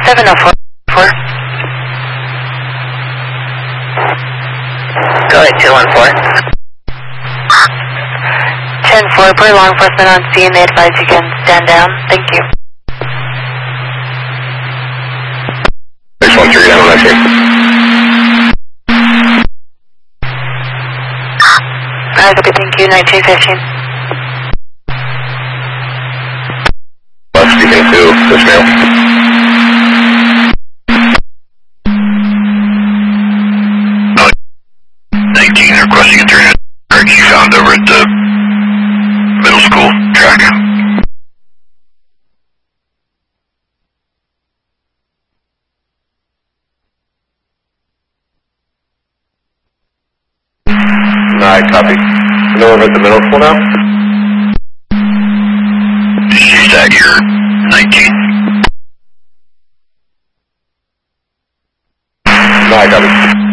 704. Go ahead, 214. 10-4, put law enforcement on scene. They advise you can stand down. Thank you. 613 down on that. Okay, thank you. 1915. Speaking to this male. 19 requesting a turn you found over at the middle school track. Alright, copy. You know over at the middle school now? She's at your 19. Alright, copy.